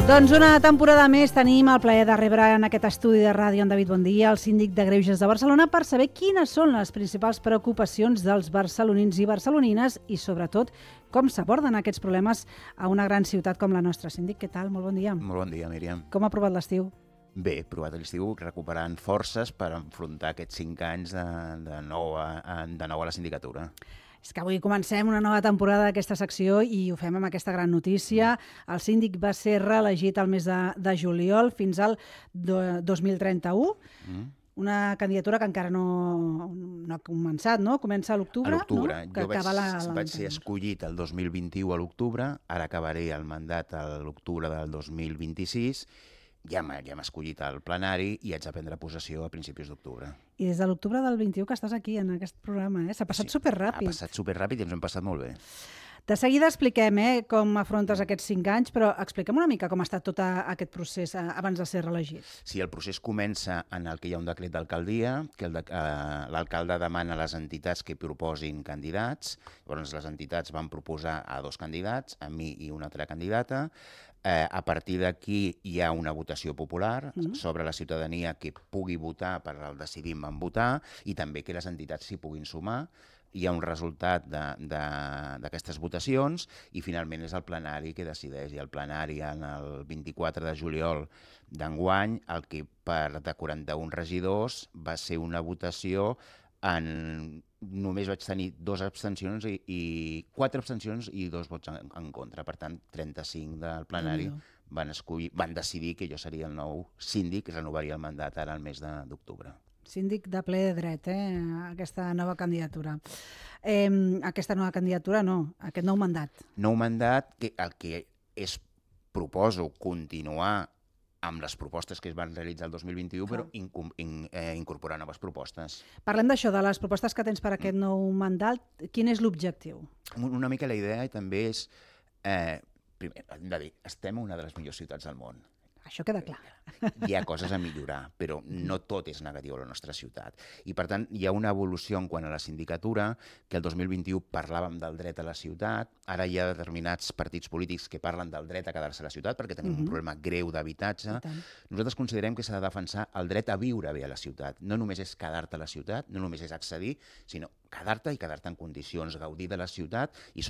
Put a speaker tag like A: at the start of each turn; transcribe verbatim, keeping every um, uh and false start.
A: Doncs una temporada més tenim el plaer de rebre en aquest estudi de ràdio en David Bondia, el síndic de Greuges de Barcelona, per saber quines són les principals preocupacions dels barcelonins i barcelonines i, sobretot, com s'aborden aquests problemes a una gran ciutat com la nostra. Síndic, què tal? Molt bon dia.
B: Molt bon dia, Míriam.
A: Com ha provat l'estiu?
B: Bé, he provat l'estiu recuperant forces per enfrontar aquests cinc anys de, de, nou, a, de nou a la sindicatura.
A: És que avui comencem una nova temporada d'aquesta secció i ho fem amb aquesta gran notícia. El síndic va ser reelegit el mes de, de juliol fins al do, dos mil trenta-u. Mm. Una candidatura que encara no, no ha començat, no? Comença a l'octubre,
B: a l'octubre.
A: No? Que
B: jo vaig,
A: la, la
B: vaig ser escollit el dos mil vint-i-u a l'octubre, ara acabaré el mandat a l'octubre del dos mil vint-i-sis. Ja m'ha ja escollit al plenari i haig de prendre possessió a principis d'octubre.
A: I des de l'octubre del vint-i-u que estàs aquí en aquest programa, eh? S'ha passat sí, superràpid.
B: Ha passat superràpid i ens hem passat molt bé.
A: De seguida expliquem eh, com afrontes aquests cinc anys, però expliquem una mica com ha estat tot aquest procés abans de ser reelegit.
B: Sí, el procés comença en el que hi ha un decret d'alcaldia, que el de, eh, l'alcalde demana a les entitats que proposin candidats. Llavors les entitats van proposar a dos candidats, a mi i una altra candidata. Eh, a partir d'aquí hi ha una votació popular mm. sobre la ciutadania que pugui votar per el decidir van votar i també que les entitats s'hi puguin sumar. Hi ha un resultat d'aquestes votacions i finalment és el plenari que decideix. I el plenari en el vint-i-quatre de juliol d'enguany, el que per de quaranta-un regidors va ser una votació en... Només vaig tenir dues abstencions i, i quatre abstencions i dos vots en, en contra. Per tant, trenta-cinc del plenari van, escollir, van decidir que jo seria el nou síndic que renovaria el mandat ara al mes d'octubre.
A: Síndic de ple de dret, eh? Aquesta nova candidatura. Eh, aquesta nova candidatura no, aquest nou mandat.
B: Nou mandat, que el que és, proposo continuar amb les propostes que es van realitzar el dos mil vint-i-u, però in, in, eh, incorporar noves propostes.
A: Parlem d'això, de les propostes que tens per aquest nou mandat. Quin és l'objectiu?
B: Una mica la idea també és, eh, primer, hem de dir, estem a una de les millors ciutats del món.
A: Això queda clar.
B: Hi ha coses a millorar, però no tot és negatiu a la nostra ciutat. I, per tant, hi ha una evolució en quant a la sindicatura, que el dos mil vint-i-u parlàvem del dret a la ciutat, ara hi ha determinats partits polítics que parlen del dret a quedar-se a la ciutat, perquè tenim uh-huh. un problema greu d'habitatge. Nosaltres considerem que s'ha de defensar el dret a viure bé a la ciutat. No només és quedar-te a la ciutat, no només és accedir, sinó quedar-te i quedar-te en condicions, gaudir de la ciutat i,